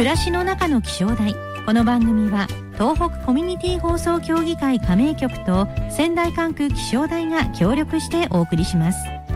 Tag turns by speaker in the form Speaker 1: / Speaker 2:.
Speaker 1: 暮らしの中の気象台。この番組は東北コミュニティ放送協議会加盟局と仙台管区気象台が協力してお送りします。